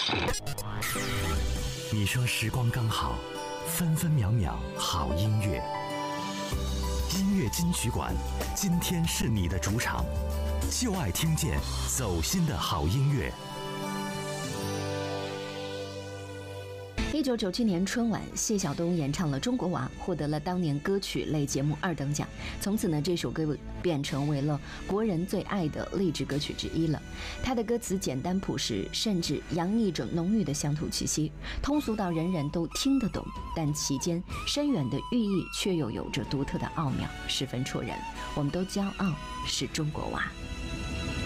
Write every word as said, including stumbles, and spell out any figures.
你说时光刚好，分分秒秒好音乐。音乐金曲馆，今天是你的主场，就爱听见走心的好音乐。 一九九七年春晚，谢晓东演唱了《中国娃》，获得了当年歌曲类节目二等奖。从此呢，这首歌便成为了国人最爱的励志歌曲之一了。它的歌词简单朴实，甚至洋溢着浓郁的乡土气息，通俗到人人都听得懂，但其间深远的寓意却又有着独特的奥妙，十分戳人。我们都骄傲是中国娃。